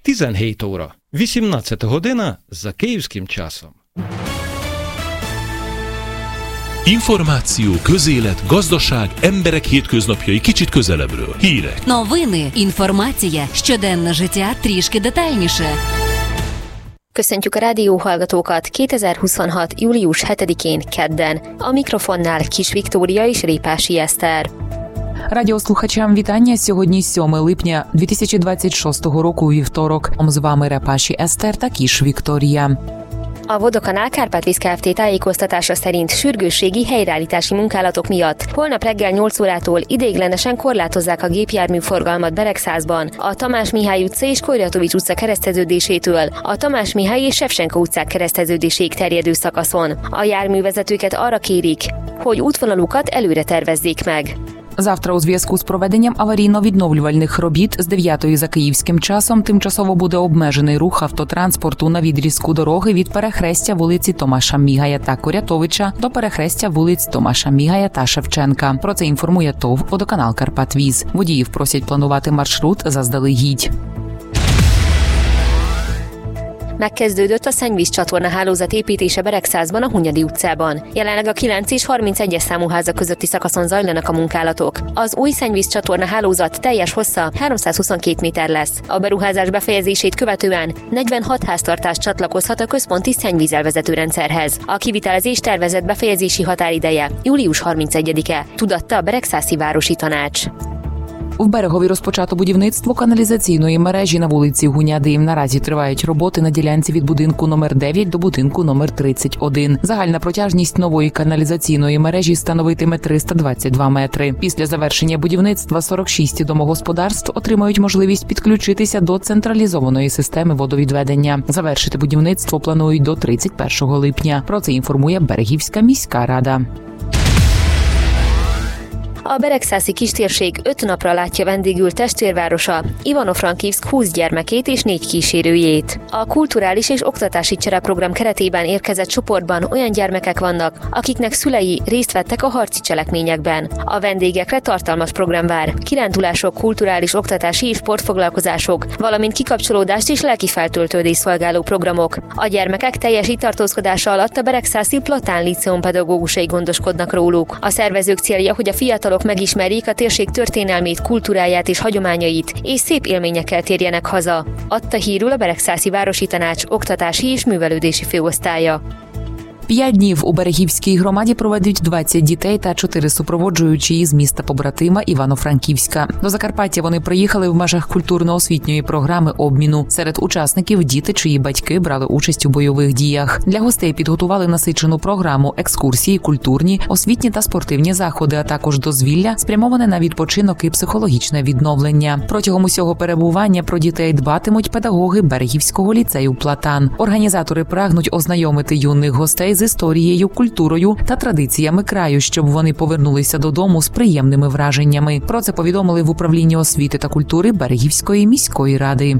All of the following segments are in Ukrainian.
17 óra, 18 година за київським часом. Információ, közélet, gazdaság, emberek hétköznapjai kicsit közelebbről. Hírek. Новини, інформація, щоденне життя трішки детальніше. Köszöntjük a rádióhallgatókat 2026. július 7-én kedden. A mikrofonnál Kis Viktória és Répási Eszter. Радіослухачам вітання. Сьогодні 7 липня 2026 року, вівторок. З вами Репаші Eszter та Kis Viktória. A Vodokanál Kárpát-Víz Kft. Tájékoztatása szerint sürgősségi helyreállítási munkálatok miatt holnap reggel 8 órától ideiglenesen korlátozzák a gépjárműforgalmat Beregszázban, a Tamás Mihály utca és Kojratovics utca kereszteződésétől a Tamás Mihály és Sevcsenko utcák kereszteződéséig terjedő szakaszon. A járművezetőket arra kérik, hogy útvonalukat előre tervezzék meg. Завтра у зв'язку з проведенням аварійно-відновлювальних робіт з 9 за київським часом тимчасово буде обмежений рух автотранспорту на відрізку дороги від перехрестя вулиці Томаша Мігая та Корятовича до перехрестя вулиць Томаша Мігая та Шевченка. Про це інформує ТОВ «Водоканал Карпат-Віз». Водіїв просять планувати маршрут заздалегідь. Megkezdődött a szennyvízcsatorna hálózat építése Beregszázban, a Hunyadi utcában. Jelenleg a 9 és 31-es számú házak közötti szakaszon zajlanak a munkálatok. Az új szennyvízcsatorna hálózat teljes hossza 322 méter lesz. A beruházás befejezését követően 46 háztartás csatlakozhat a központi szennyvízelvezető rendszerhez. A kivitelezés tervezett befejezési határideje július 31-e, tudatta a Beregszászi Városi Tanács. В Берегові розпочато будівництво каналізаційної мережі на вулиці Гуняди. Наразі тривають роботи на ділянці від будинку номер 9 до будинку номер 31. Загальна протяжність нової каналізаційної мережі становитиме 322 метри. Після завершення будівництва 46 домогосподарств отримають можливість підключитися до централізованої системи водовідведення. Завершити будівництво планують до 31 липня. Про це інформує Берегівська міська рада. A beregszászi kistérség 5 napra látja vendégül testvérvárosa, Ivano-Frankivszk 20 gyermekét és 4 kísérőjét. A kulturális és oktatási csereprogram keretében érkezett csoportban olyan gyermekek vannak, akiknek szülei részt vettek a harci cselekményekben. A vendégekre tartalmas program vár, kirándulások, kulturális, oktatási és sportfoglalkozások, valamint kikapcsolódást és lelki feltöltődést szolgáló programok. A gyermekek teljes itt tartózkodása alatt a beregszászi Platán Líceum pedagógusai gondoskodnak róluk. A szervezők célja, hogy a fiatalok megismerjék a térség történelmét, kultúráját és hagyományait, és szép élményekkel térjenek haza, adta hírül a Beregszászi Városi Tanács oktatási és művelődési főosztálya. 5 днів у Берегівській громаді проведуть 20 дітей та 4 супроводжуючі із міста-побратима Івано-Франківська. До Закарпаття вони приїхали в межах культурно-освітньої програми обміну. Серед учасників – діти, чиї батьки брали участь у бойових діях. Для гостей підготували насичену програму, екскурсії, культурні, освітні та спортивні заходи, а також дозвілля, спрямоване на відпочинок і психологічне відновлення. Протягом усього перебування про дітей дбатимуть педагоги Берегівського ліцею «Платан». Організатори прагнуть ознайомити юних гостей з історією, культурою та традиціями краю, щоб вони повернулися додому з приємними враженнями. Про це повідомили в управлінні освіти та культури Берегівської міської ради.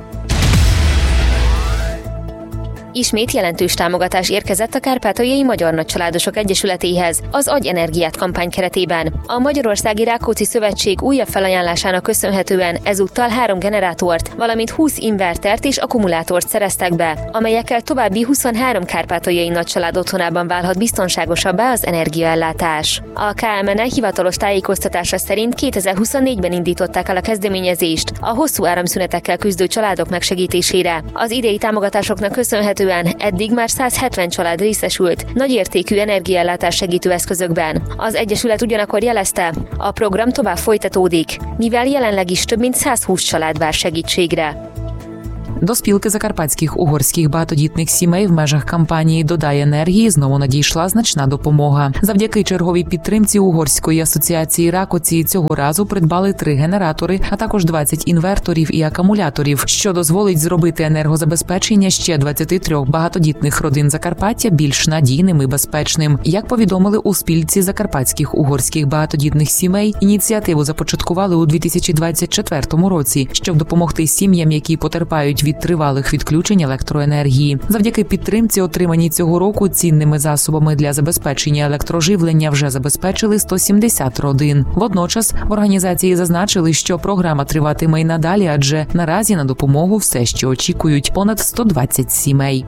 Ismét jelentős támogatás érkezett a Kárpátaljai Magyar Nagycsaládosok Egyesületéhez az Adj Energiát kampány keretében. A Magyarországi Rákóczi Szövetség újabb felajánlásának köszönhetően ezúttal 3 generátort, valamint 20 invertert és akkumulátort szereztek be, amelyekkel további 23 kárpátaljai nagycsalád otthonában válhat biztonságosabbá az energiaellátás. A KMN hivatalos tájékoztatása szerint 2024-ben indították el a kezdeményezést a hosszú áramszünetekkel küzdő családok megsegítésére. Az idei támogatásoknak köszönhetően eddig már 170 család részesült nagyértékű energiaellátás segítő eszközökben. Az Egyesület ugyanakkor jelezte, a program tovább folytatódik, mivel jelenleg is több mint 120 család vár segítségre. До спілки закарпатських угорських багатодітних сімей в межах кампанії «Додай енергії» знову надійшла значна допомога. Завдяки черговій підтримці Угорської асоціації Ракоці цього разу придбали 3 генератори, а також 20 інверторів і акумуляторів, що дозволить зробити енергозабезпечення ще 23 багатодітних родин Закарпаття більш надійним і безпечним. Як повідомили у спілці закарпатських угорських багатодітних сімей, ініціативу започаткували у 2024 році, щоб допомогти сім'ям, які потерпають від від тривалих відключень електроенергії. Завдяки підтримці, отриманій цього року, цінними засобами для забезпечення електроживлення вже забезпечили 170 родин. Водночас в організації зазначили, що програма триватиме й надалі, адже наразі на допомогу все ще очікують понад 120 сімей.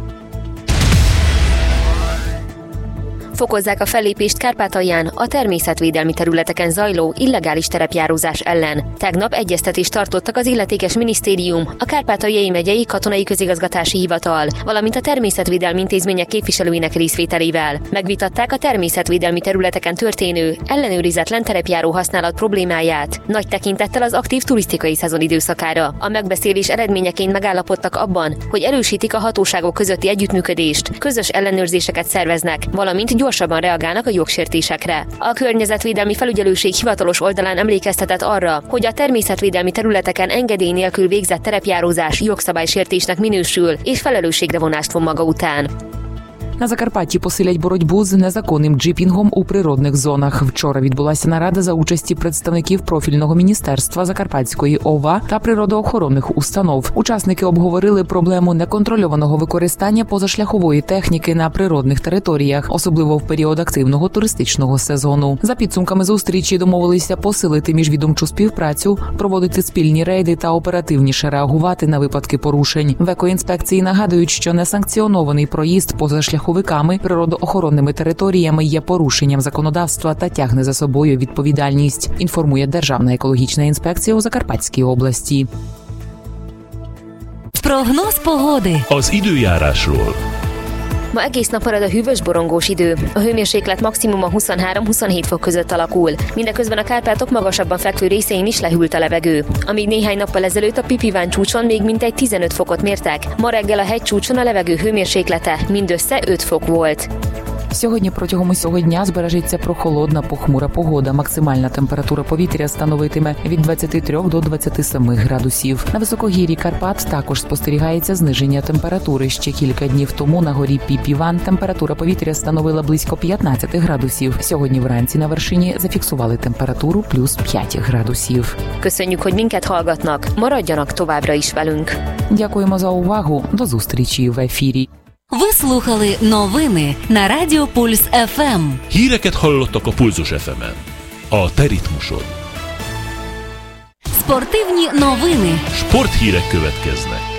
Fokozzák a fellépést Kárpátalján a természetvédelmi területeken zajló illegális terepjárózás ellen. Tegnap egyeztetést tartottak az illetékes minisztérium, a Kárpátaljai megyei katonai közigazgatási hivatal, valamint a természetvédelmi intézmények képviselőinek részvételével. Megvitatták a természetvédelmi területeken történő, ellenőrizetlen terepjáró használat problémáját, nagy tekintettel az aktív turisztikai szezon időszakára. A megbeszélés eredményeként megállapodtak abban, hogy erősítik a hatóságok közötti együttműködést, közös ellenőrzéseket szerveznek, valamint gyorsabban reagálnak a jogsértésekre. A Környezetvédelmi Felügyelőség hivatalos oldalán emlékeztetett arra, hogy a természetvédelmi területeken engedély nélkül végzett terepjárózás jogszabálysértésnek minősül, és felelősségre vonást von maga után. На Закарпатті посилять боротьбу з незаконним джипінгом у природних зонах. Вчора відбулася нарада за участі представників профільного міністерства, Закарпатської ОВА та природоохоронних установ. Учасники обговорили проблему неконтрольованого використання позашляхової техніки на природних територіях, особливо в період активного туристичного сезону. За підсумками зустрічі домовилися посилити міжвідомчу співпрацю, проводити спільні рейди та оперативніше реагувати на випадки порушень. В екоінспекції нагадують, що несанкціонований проїзд позашляхової природоохоронними територіями є порушенням законодавства та тягне за собою відповідальність, інформує Державна екологічна інспекція у Закарпатській області. Прогноз pogody. Az időjárásról. Ma egész nap marad a hűvös borongós idő. A hőmérséklet maximuma 23-27 fok között alakul. Mindeközben a Kárpátok magasabban fekvő részein is lehűlt a levegő. Amíg néhány nappal ezelőtt a Pipiván csúcson még mintegy 15 fokot mértek, ma reggel a hegycsúcson a levegő hőmérséklete mindössze 5 fok volt. Сьогодні протягом усього дня збережеться прохолодна похмура погода. Максимальна температура повітря становитиме від 23 до 27 градусів. На високогір'ї Карпат також спостерігається зниження температури. Ще кілька днів тому на горі Піпіван температура повітря становила близько 15 градусів. Сьогодні вранці на вершині зафіксували температуру плюс 5 градусів. Köszönjük, hogy minket hallgatnak. Maradjanak továbbra is velünk. Дякуємо за увагу. До зустрічі в ефірі. Ви слухали новини на Радіо Пульс ФМ. Híreket hallottak a Pulzus FM-en. A te ritmusod. Спортивні новини. Sporthírek következnek.